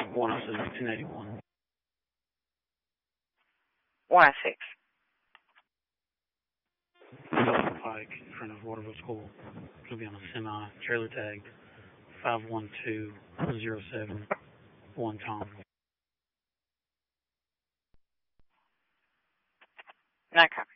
106, 1081. 106. Pike in front of Waterville School. It'll be on a semi-trailer tag 51207 Tom. Okay.